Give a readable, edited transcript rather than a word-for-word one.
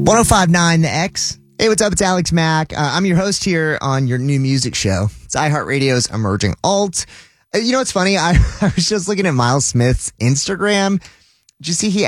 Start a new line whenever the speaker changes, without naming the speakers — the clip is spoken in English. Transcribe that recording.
105.9 The X. Hey, what's up? It's Alex Mack. I'm your host here on your new music show. It's iHeartRadio's Emerging Alt. You know what's funny? I was just looking at Miles Smith's Instagram. Did you see he